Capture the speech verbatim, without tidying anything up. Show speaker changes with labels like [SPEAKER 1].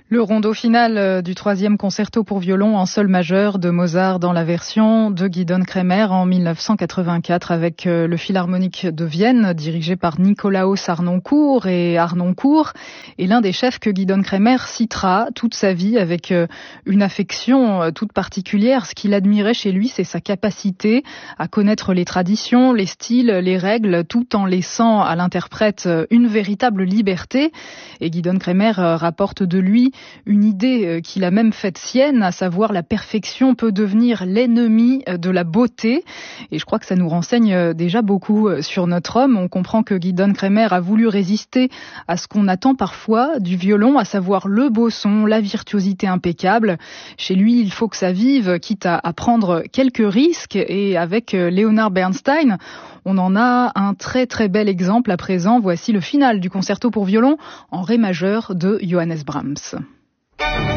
[SPEAKER 1] Le rondo final du troisième concerto pour violon en sol majeur de Mozart dans la version de Gidon Kremer en mille neuf cent quatre-vingt-quatre avec le Philharmonique de Vienne dirigé par Nikolaus Harnoncourt et Harnoncourt est l'un des chefs que Gidon Kremer citera toute sa vie avec une affection toute particulière. Ce qu'il admirait chez lui, c'est sa capacité à connaître les traditions, les styles, les règles, tout en laissant à l'interprète une véritable liberté. Et Gidon Kremer rapporte de lui une idée qu'il a même faite sienne, à savoir la perfection peut devenir l'ennemi de la beauté. Et je crois que ça nous renseigne déjà beaucoup sur notre homme. On comprend que Gidon Kremer a voulu résister à ce qu'on attend parfois du violon, à savoir le beau son, la virtuosité impeccable. Chez lui, il faut que ça vive, quitte à, à prendre quelques risques. Et avec Leonard Bernstein, on en a un très très bel exemple à présent. Voici le final du concerto pour violon en ré majeur de Johannes Brahms.